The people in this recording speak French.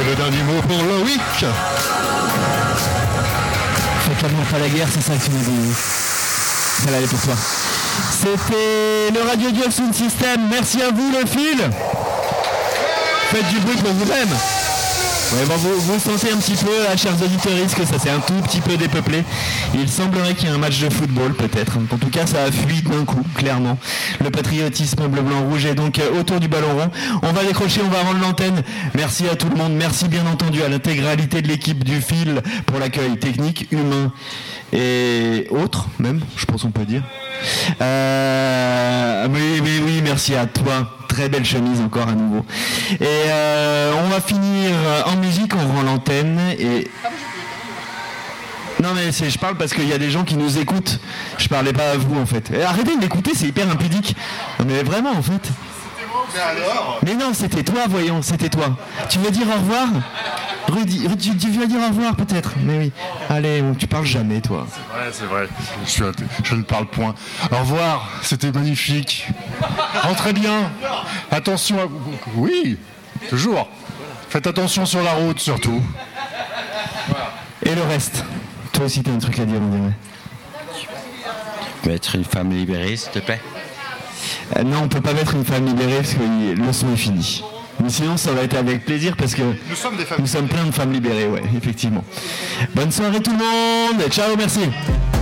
Et le dernier mot pour Loïc. Faites l'amour, pas la guerre, c'est ça que tu m'as dit. Elle allait pour toi. C'était le Radio Duel Sound System. Merci à vous, le fil. Faites du bruit pour vous-même. Ouais, bon, vous sentez un petit peu, chers auditeurs, que ça s'est un tout petit peu dépeuplé. Il semblerait qu'il y ait un match de football, peut-être. En tout cas, ça a fui d'un coup, clairement. Le patriotisme bleu-blanc-rouge est donc autour du ballon rond. On va décrocher, on va rendre l'antenne. Merci à tout le monde. Merci bien entendu à l'intégralité de l'équipe du fil pour l'accueil technique, humain et autres, même, je pense qu'on peut dire. Oui, merci à toi. Très belle chemise encore à nouveau. Et on va finir en musique, on rend l'antenne et... Non mais je parle parce qu'il y a des gens qui nous écoutent. Je parlais pas à vous en fait. Et arrêtez de m'écouter, c'est hyper impudique. Non mais vraiment en fait. Mais non, c'était toi, voyons, c'était toi. Tu veux dire au revoir ? Rudy, tu veux dire au revoir peut-être ? Mais oui. Allez, tu parles jamais toi. C'est vrai. Je ne parle point. Au revoir, c'était magnifique. Rentrez bien. Attention à... Oui, toujours. Faites attention sur la route surtout. Et le reste ? Toi aussi t'as un truc à dire, on dirait. Tu peux être une femme libérée, s'il te plaît ? Non, on peut pas mettre une femme libérée parce que le son est fini. Mais sinon, ça va être avec plaisir parce que nous sommes plein de femmes libérées, ouais, effectivement. Bonne soirée tout le monde. Ciao, merci.